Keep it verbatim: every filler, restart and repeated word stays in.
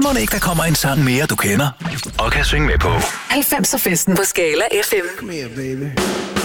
Må ikke der kommer en sang mere, du kender og kan synge med på. halvfemser festen på Scala F M. Come here, baby.